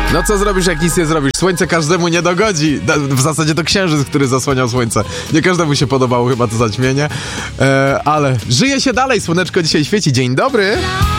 No co zrobisz, jak nic nie zrobisz? Słońce każdemu nie dogodzi. W zasadzie to księżyc, który zasłaniał słońce. Nie każdemu się podobało chyba to zaćmienie. Ale żyje się dalej. Słoneczko dzisiaj świeci. Dzień dobry.